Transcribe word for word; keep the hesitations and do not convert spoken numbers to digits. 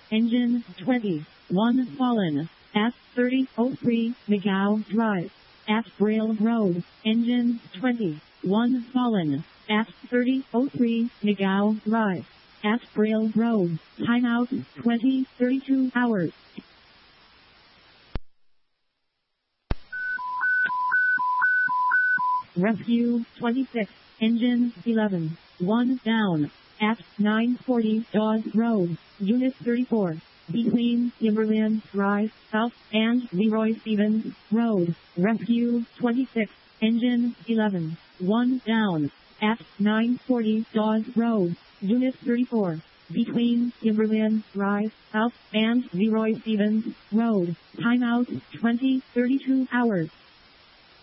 Engine twenty. one fallen. At thirty oh three McGow Drive. At Braille Road. Engine twenty. one fallen. At thirty oh three McGow Drive. At Braille Road. Timeout twenty thirty-two hours. Rescue twenty-six. Engine eleven. one down. At nine forty Dawes Road. Unit thirty-four. Between Timberland Drive South and Leroy Stevens Road. Rescue twenty-six. Engine eleven. one down. At nine forty Dawes Road. Unit thirty-four. Between Timberland Drive South and Leroy Stevens Road. Timeout twenty thirty-two hours.